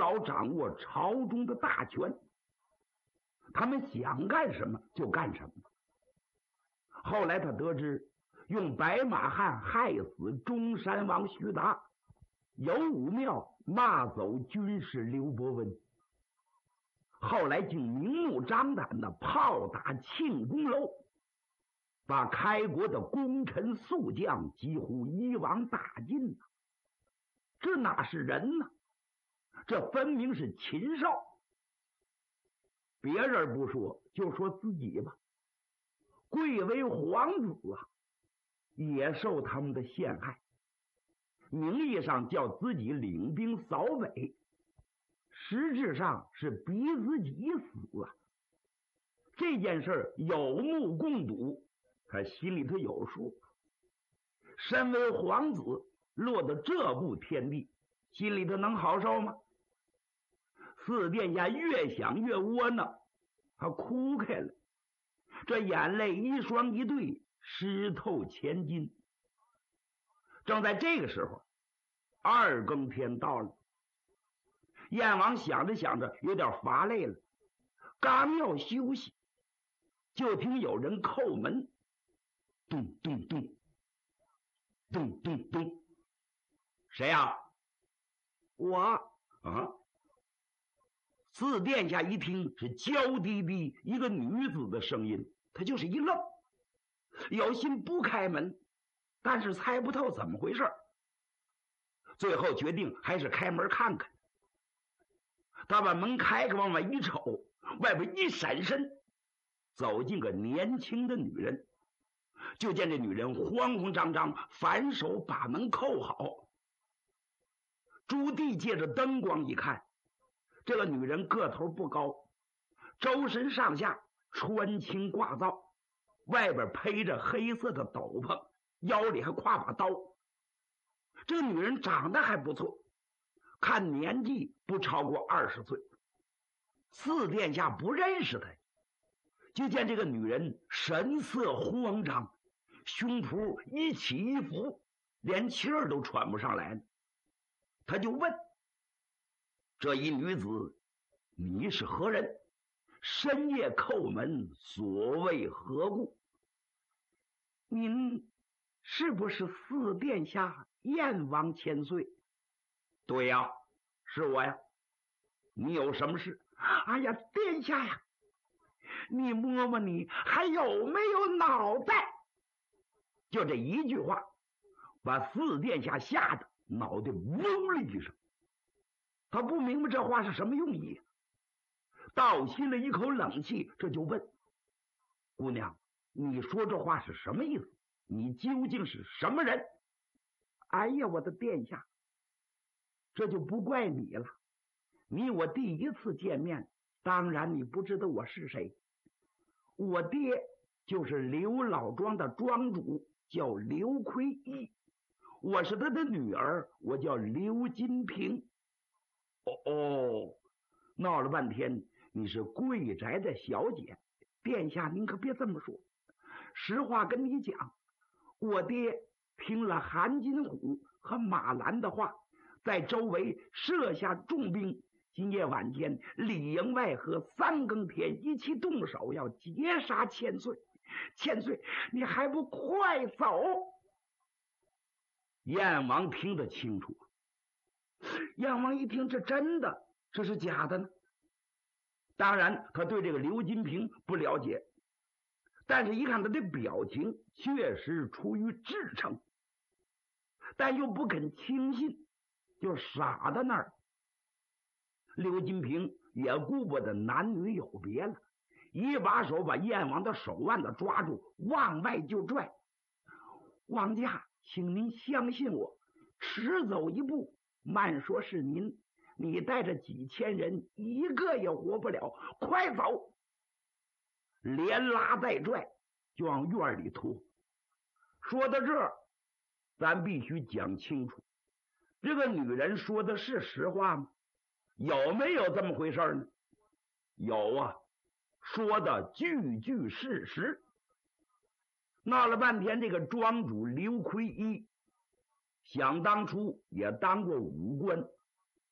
早掌握朝中的大权，他们想干什么就干什么。后来他得知用白马汉害死中山王徐达，有武庙骂走军师刘伯温，后来竟明目张胆的炮打庆功楼，把开国的功臣宿将几乎一网打尽。这哪是人呢？这分明是禽兽。别人不说，就说自己吧，贵为皇子啊，也受他们的陷害，名义上叫自己领兵扫北，实质上是逼自己死啊。这件事有目共睹，他心里头有数。身为皇子，落得这步田地，心里头能好受吗？四殿下越想越窝囊，他哭开了，这眼泪一双一对，湿透千金。正在这个时候，2更天到了，燕王想着想着有点乏累了，刚要休息，就听有人叩门，咚咚咚咚咚咚。谁呀？我啊。四殿下一听是娇滴滴一个女子的声音，他就是一愣，有心不开门，但是猜不透怎么回事，最后决定还是开门看看。他把门开开，往外一瞅，外边一闪身，走进个年轻的女人。就见这女人慌慌张张，反手把门扣好。朱棣借着灯光一看，这个女人个头不高，周身上下穿青挂皂，外边披着黑色的斗篷，腰里还挎把刀。这个女人长得还不错，看年纪不超过20岁。四殿下不认识她，就见这个女人神色慌张，胸脯一起一伏，连气儿都喘不上来了。他就问：这一女子，你是何人？深夜叩门，所谓何故？您是不是四殿下燕王千岁？对呀，是我呀。你有什么事？哎呀，殿下呀，你摸摸你还有没有脑袋？就这一句话，把四殿下吓得脑袋嗡了一声。他不明白这话是什么用意，倒吸了一口冷气，这就问：姑娘，你说这话是什么意思？你究竟是什么人？哎呀，我的殿下，这就不怪你了。你我第一次见面，当然你不知道我是谁。我爹就是刘老庄的庄主，叫刘奎一，我是他的女儿，我叫刘金平。闹了半天你是贵宅的小姐。殿下您可别这么说，实话跟你讲，我爹听了韩金虎和马兰的话，在周围设下重兵，今夜晚间里应外合，3更天一起动手，要截杀千岁。千岁，你还不快走？燕王听得清楚，燕王一听这真的，这是假的呢？当然他对这个刘金平不了解，但是一看他的表情确实出于至诚，但又不肯轻信，就傻在那儿。刘金平也顾不得男女有别了，一把手把燕王的手腕子抓住，往外就拽。王家，请您相信我，迟走一步，慢说是您，你带着几千人一个也活不了，快走！连拉带拽就往院里拖。说到这儿，咱必须讲清楚，这个女人说的是实话吗？有没有这么回事呢？有啊，说的句句事实。闹了半天，这个庄主刘奎一想当初也当过武官，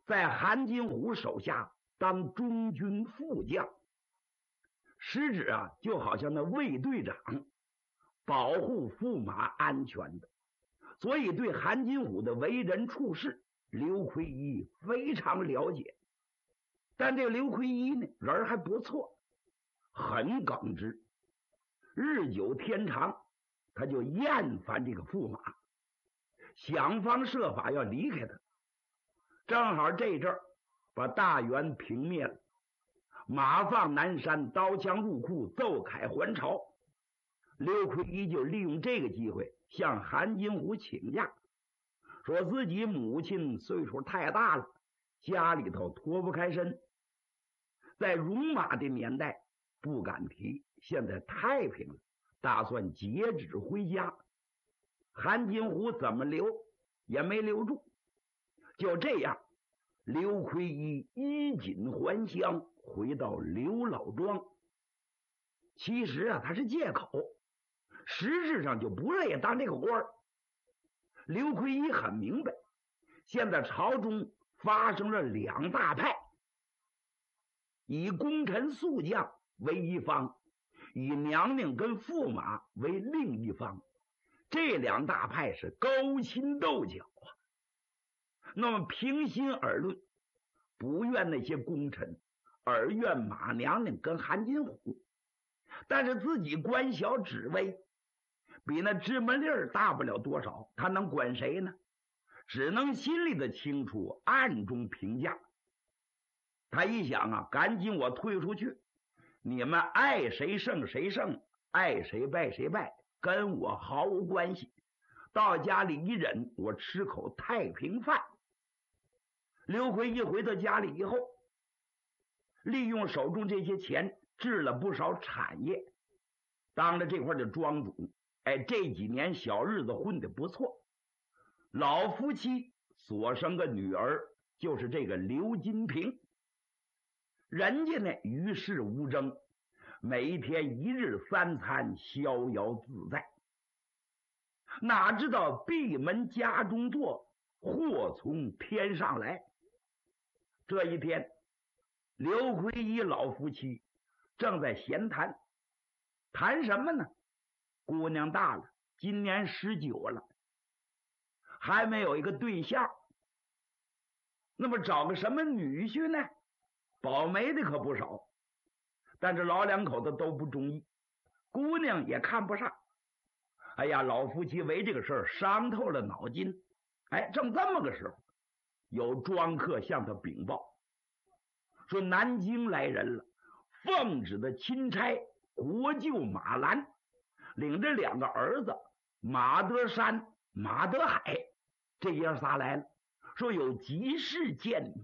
在韩金虎手下当中军副将，实质啊就好像那卫队长，保护驸马安全的。所以对韩金虎的为人处事，刘奎一非常了解。但这个刘奎一呢，人还不错，很耿直。日久天长，他就厌烦这个驸马，想方设法要离开他。正好这阵儿把大元平灭了，马放南山，刀枪入库，奏凯还朝。刘奎一就利用这个机会向韩金虎请假，说自己母亲岁数太大了，家里头脱不开身。在戎马的年代不敢提，现在太平了，打算截止回家。韩金虎怎么留也没留住。就这样，刘奎一衣锦还乡，回到刘老庄。其实啊，他是借口，实质上就不乐意当这个官儿。刘奎一很明白，现在朝中发生了两大派，以功臣宿将为一方，以娘娘跟驸马为另一方。这两大派是勾心斗角啊。那么平心而论，不怨那些功臣，而怨马娘娘跟韩金虎。但是自己官小职微，比那芝麻粒儿大不了多少，他能管谁呢？只能心里的清楚，暗中评价。他一想啊，赶紧我退出去，你们爱谁胜谁胜，爱谁败谁败，跟我毫无关系。到家里一忍，我吃口太平饭。刘奎一回到家里以后，利用手中这些钱置了不少产业，当了这块的庄主。这几年小日子混得不错。老夫妻所生个女儿就是这个刘金平。人家呢与世无争，每一天一日三餐逍遥自在。哪知道闭门家中坐，祸从天上来。这一天，刘奎一老夫妻正在闲谈，谈什么呢？姑娘大了，今年19了，还没有一个对象，那么找个什么女婿呢？保媒的可不少，但这老两口子都不中意，姑娘也看不上。哎呀，老夫妻为这个事儿伤透了脑筋。正这么个时候，有庄客向他禀报，说南京来人了，奉旨的钦差国舅马兰领着2个儿子马德山、马德海，这爷仨来了，说有急事见你。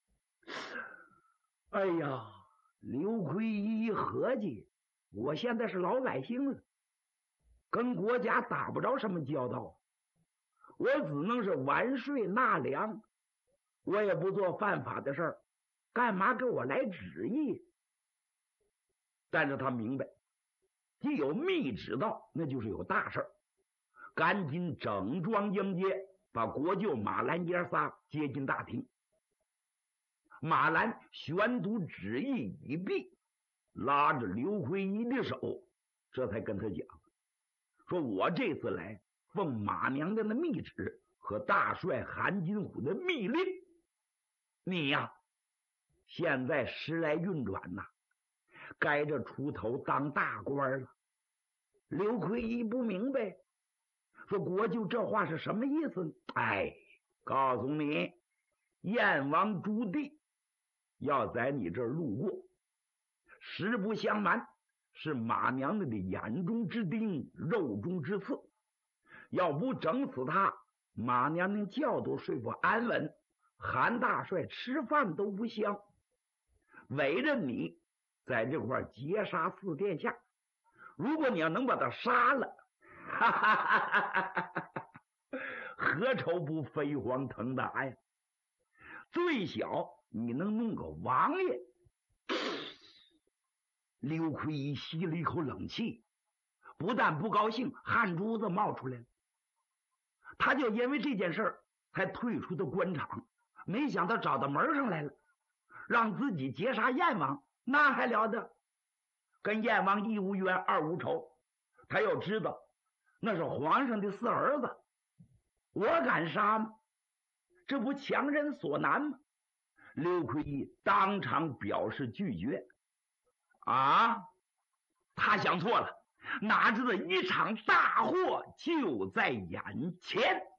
哎呀，刘奎一合计，我现在是老百姓了，跟国家打不着什么交道，我只能是完税纳粮，我也不做犯法的事儿，干嘛给我来旨意？但是他明白，既有密旨到，那就是有大事儿，赶紧整装迎接，把国舅马兰爷仨接进大厅。马兰宣读旨意已毕，拉着刘奎一的手，这才跟他讲，说我这次来奉马娘娘的密旨和大帅韩金虎的密令，你呀现在时来运转呐，该着出头当大官了。刘奎一不明白，说国舅这话是什么意思呢？告诉你，燕王朱棣要在你这儿路过，实不相瞒，是马娘娘的眼中之钉，肉中之刺。要不整死他，马娘娘觉都睡不安稳，韩大帅吃饭都不香。围着你在这块劫杀四殿下，如果你要能把他杀了，何愁不飞黄腾达呀？最小你能弄个王爷。刘奎一吸了一口冷气，不但不高兴，汗珠子冒出来了。他就因为这件事儿才退出的官场， 没想到找到门上来了，让自己劫杀燕王，那还了得？跟燕王一无冤二无仇，他要知道那是皇上的四儿子，我敢杀吗？这不强人所难吗？刘奎一当场表示拒绝。啊，他想错了，哪知道一场大祸就在眼前。